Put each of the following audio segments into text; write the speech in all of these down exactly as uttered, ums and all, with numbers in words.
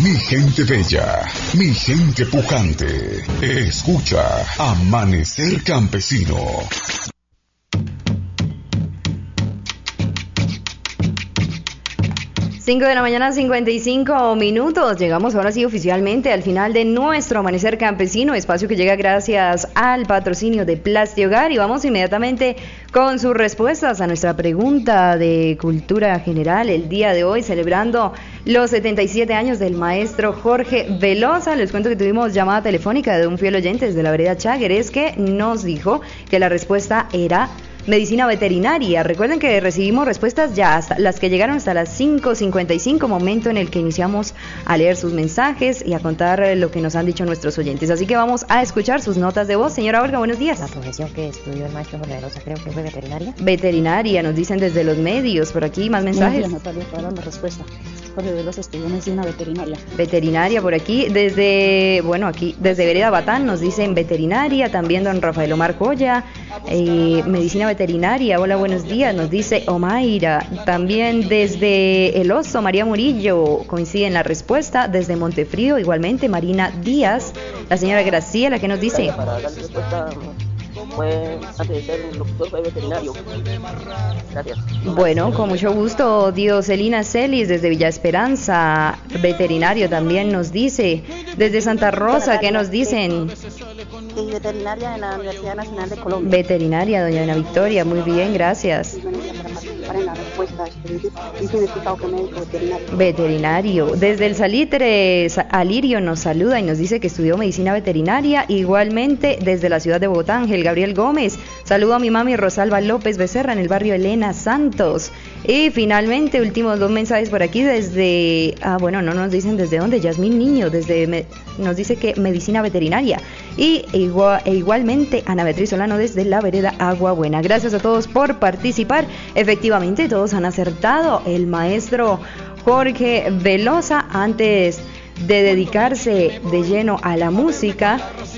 Mi gente bella, mi gente pujante, escucha Amanecer Campesino. cinco de la mañana, cincuenta y cinco minutos. Llegamos ahora sí oficialmente al final de nuestro Amanecer Campesino, espacio que llega gracias al patrocinio de Plasti Hogar, y vamos inmediatamente con sus respuestas a nuestra pregunta de cultura general el día de hoy, celebrando los setenta y siete años del maestro Jorge Velosa. Les cuento que tuvimos llamada telefónica de un fiel oyente desde la vereda Chágueres que nos dijo que la respuesta era medicina veterinaria. Recuerden que recibimos respuestas ya hasta las que llegaron hasta las cinco cincuenta y cinco, momento en el que iniciamos a leer sus mensajes y a contar lo que nos han dicho nuestros oyentes. Así que vamos a escuchar sus notas de voz. Señora Olga, buenos días. La profesión que estudió el maestro Jorge Velosa, creo que fue veterinaria. Veterinaria, nos dicen desde los medios. Por aquí más mensajes. Buenos días, Natalia, para dar la respuesta. Jorge Velosa estudió medicina veterinaria. Veterinaria por aquí, desde, bueno, aquí, desde Vereda Batán nos dicen veterinaria, también don Rafael Omar Coya, eh, medicina veterinaria, hola, buenos días, nos dice Omaira, también desde El Oso, María Murillo, coincide en la respuesta, desde Montefrío, igualmente, Marina Díaz, la señora Graciela, ¿qué nos dice? Para dar respuesta, fue, antes de ser un locutor, fue veterinario. Gracias. Bueno, con mucho gusto, Dioselina Celis, desde Villa Esperanza, veterinario también nos dice, desde Santa Rosa, ¿qué nos dicen? Y veterinaria en la Universidad Nacional de Colombia. Veterinaria, doña Ana Victoria, muy bien, gracias. En la respuesta, y significado que médico veterinario. Veterinario. Desde el Salitre, Alirio nos saluda y nos dice que estudió medicina veterinaria. Igualmente, desde la ciudad de Bogotá, Ángel Gabriel Gómez. Saludo a mi mami Rosalba López Becerra en el barrio Elena Santos. Y finalmente, últimos dos mensajes por aquí desde, ah, bueno, no nos dicen desde dónde, Yasmín Niño, desde, me, nos dice que medicina veterinaria. Y igual, e igualmente, Ana Beatriz Solano desde la vereda Agua Buena. Gracias a todos por participar. Efectivamente, todos han acertado. El maestro Jorge Velosa, antes de dedicarse de lleno a la música,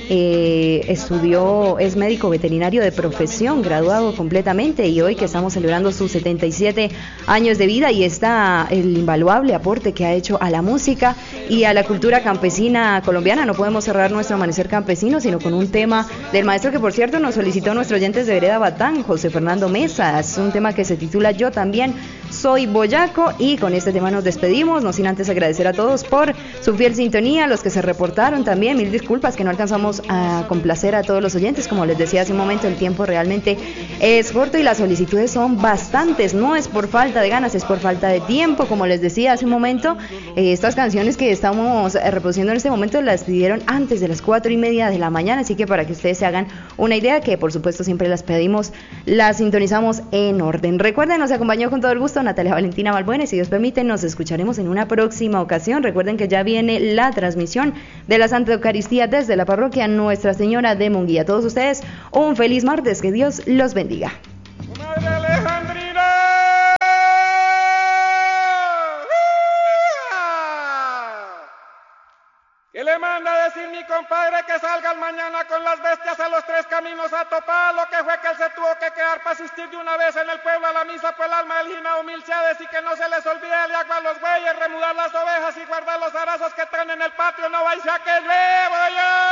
eh, estudió, es médico veterinario de profesión, graduado completamente, y hoy que estamos celebrando sus setenta y siete años de vida, y está el invaluable aporte que ha hecho a la música y a la cultura campesina colombiana, no podemos cerrar nuestro Amanecer Campesino sino con un tema del maestro que, por cierto, nos solicitó nuestro oyente de Vereda Batán, José Fernando Mesa. Es un tema que se titula Yo también soy boyaco, y con este tema nos despedimos, no sin antes agradecer a todos por su fiel sintonía, los que se reportaron también, mil disculpas que no alcanzamos a complacer a todos los oyentes. Como les decía hace un momento, el tiempo realmente es corto y las solicitudes son bastantes, no es por falta de ganas, es por falta de tiempo. Como les decía hace un momento, eh, estas canciones que estamos reproduciendo en este momento las pidieron antes de las cuatro y media de la mañana, así que para que ustedes se hagan una idea, que por supuesto siempre las pedimos, las sintonizamos en orden. Recuerden, nos acompañó con todo el gusto Natalia Valentina Balbuena, y si Dios permite nos escucharemos en una próxima ocasión. Recuerden que ya viene la transmisión de la Santa Eucaristía desde la parroquia Nuestra Señora de Munguía. A todos ustedes un feliz martes, que Dios los bendiga. Madre Alejandrina, ¿qué le manda a decir mi compadre que salgan mañana con las bestias a los tres caminos a topar? Lo que fue que él se tuvo que quedar para asistir de una vez en el pueblo a la misa, pues el alma del Gina humilchades, y que no se les olvide el agua a los bueyes, remudar las ovejas y guardar los arazos que están en el patio, no vais a que le voy a